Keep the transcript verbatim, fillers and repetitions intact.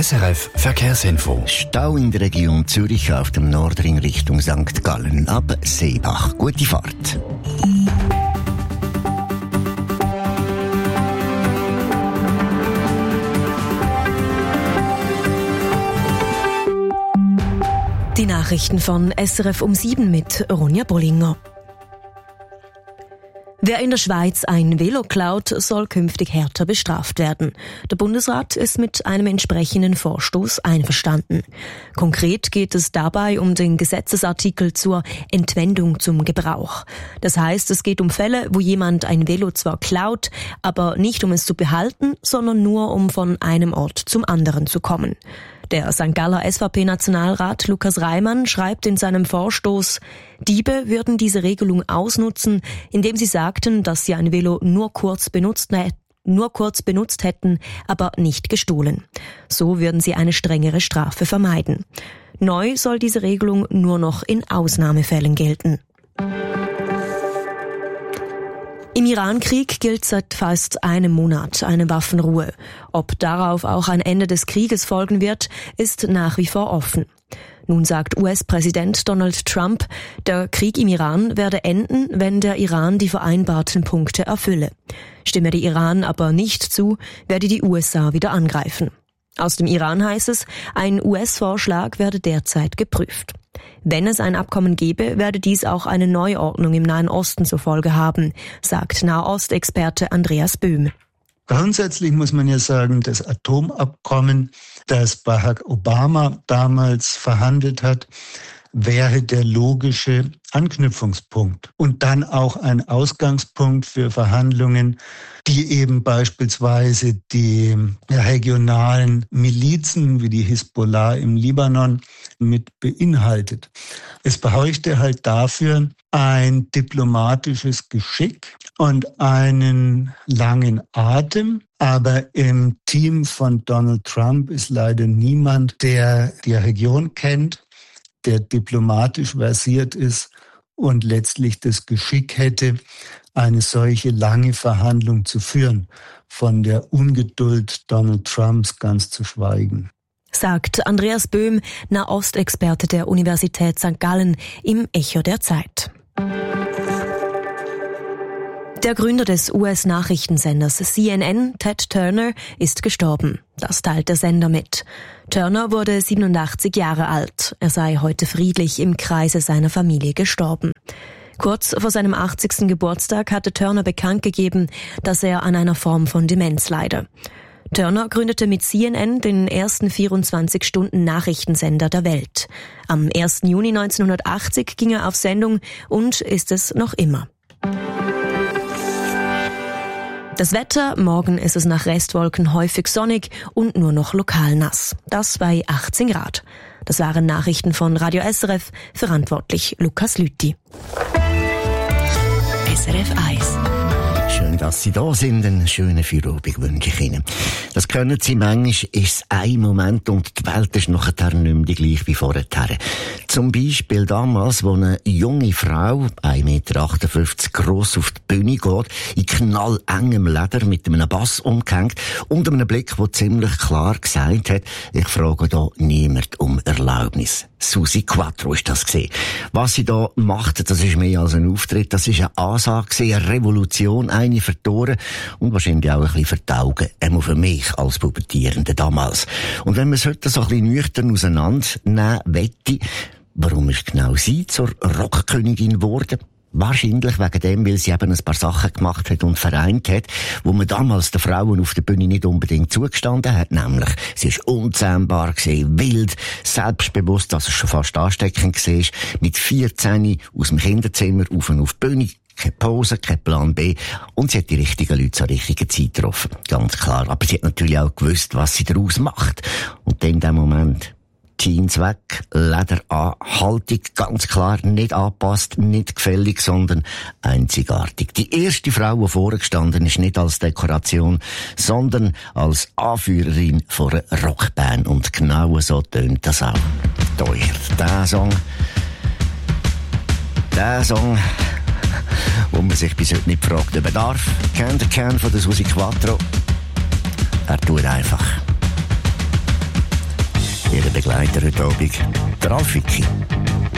S R F Verkehrsinfo. Stau in der Region Zürich auf dem Nordring Richtung Sankt Gallen ab Seebach. Gute Fahrt. Die Nachrichten von S R F um sieben mit Ronja Bollinger. Wer in der Schweiz ein Velo klaut, soll künftig härter bestraft werden. Der Bundesrat ist mit einem entsprechenden Vorstoß einverstanden. Konkret geht es dabei um den Gesetzesartikel zur Entwendung zum Gebrauch. Das heißt, es geht um Fälle, wo jemand ein Velo zwar klaut, aber nicht um es zu behalten, sondern nur um von einem Ort zum anderen zu kommen. Der Sankt Galler S V P-Nationalrat Lukas Reimann schreibt in seinem Vorstoß, Diebe würden diese Regelung ausnutzen, indem sie sagten, dass sie ein Velo nur kurz benutzt, nur kurz benutzt hätten, aber nicht gestohlen. So würden sie eine strengere Strafe vermeiden. Neu soll diese Regelung nur noch in Ausnahmefällen gelten. Im Iran-Krieg gilt seit fast einem Monat eine Waffenruhe. Ob darauf auch ein Ende des Krieges folgen wird, ist nach wie vor offen. Nun sagt U S-Präsident Donald Trump, der Krieg im Iran werde enden, wenn der Iran die vereinbarten Punkte erfülle. Stimme der Iran aber nicht zu, werde die U S A wieder angreifen. Aus dem Iran heißt es, ein U S-Vorschlag werde derzeit geprüft. Wenn es ein Abkommen gäbe, werde dies auch eine Neuordnung im Nahen Osten zur Folge haben, sagt Nahostexperte Andreas Böhm. Grundsätzlich muss man ja sagen, das Atomabkommen, das Barack Obama damals verhandelt hat, wäre der logische Anknüpfungspunkt und dann auch ein Ausgangspunkt für Verhandlungen, die eben beispielsweise die regionalen Milizen wie die Hisbollah im Libanon mit beinhaltet. Es bräuchte halt dafür ein diplomatisches Geschick und einen langen Atem. Aber im Team von Donald Trump ist leider niemand, der die Region kennt, der diplomatisch versiert ist und letztlich das Geschick hätte, eine solche lange Verhandlung zu führen, von der Ungeduld Donald Trumps ganz zu schweigen. Sagt Andreas Böhm, Nahostexperte der Universität Sankt Gallen im Echo der Zeit. Der Gründer des U S-Nachrichtensenders C N N, Ted Turner, ist gestorben. Das teilt der Sender mit. Turner wurde siebenundachtzig Jahre alt. Er sei heute friedlich im Kreise seiner Familie gestorben. Kurz vor seinem achtzigsten Geburtstag hatte Turner bekannt gegeben, dass er an einer Form von Demenz leide. Turner gründete mit C N N den ersten vierundzwanzig-Stunden-Nachrichtensender der Welt. Am ersten Juni neunzehnhundertachtzig ging er auf Sendung und ist es noch immer. Das Wetter, morgen ist es nach Restwolken häufig sonnig und nur noch lokal nass. Das bei achtzehn Grad. Das waren Nachrichten von Radio S R F, verantwortlich Lukas Lüthi. S R F eins. Schön, dass Sie da sind. Einen schönen Feierabend wünsche ich Ihnen. Das können Sie manchmal, ist es ein Moment und die Welt ist nachher nicht mehr die gleich wie vorher. Zum Beispiel damals, wo eine junge Frau, ein Meter achtundfünfzig gross, auf die Bühne geht, in knallengem Leder mit einem Bass umgehängt und einem Blick, der ziemlich klar gesagt hat, ich frage da niemand um Erlaubnis. Susi Quattro ist das gesehen. Was sie da macht, das ist mehr als ein Auftritt, das ist eine Ansage, eine Revolution, eine für die Ohren und wahrscheinlich auch ein bisschen für die Augen, einmal für mich als Pubertierende damals. Und wenn man es heute so ein bisschen nüchtern auseinandernehmen wette, warum ist genau sie zur Rockkönigin geworden? Wahrscheinlich wegen dem, weil sie eben ein paar Sachen gemacht hat und vereint hat, wo man damals den Frauen auf der Bühne nicht unbedingt zugestanden hat. Nämlich, sie ist unzähmbar gewesen, wild, selbstbewusst, dass es schon fast ansteckend war, mit vierzehn aus dem Kinderzimmer auf und auf die Bühne. Keine Pause, kein Plan B. Und sie hat die richtigen Leute zur richtigen Zeit getroffen. Ganz klar. Aber sie hat natürlich auch gewusst, was sie daraus macht. Und dann in dem Moment, Jeans weg, Leder an, Haltung ganz klar nicht angepasst, nicht gefällig, sondern einzigartig. Die erste Frau, die vorgestanden ist, nicht als Dekoration, sondern als Anführerin von einer Rockband. Und genau so tönt das auch. Teuer. Der Song, der Song, wo man sich bis heute nicht fragt, ob er darf. Kennt der Kern von der Susi Quattro? Er tut einfach. Begleiter heute Abend, der Ralf Wicki.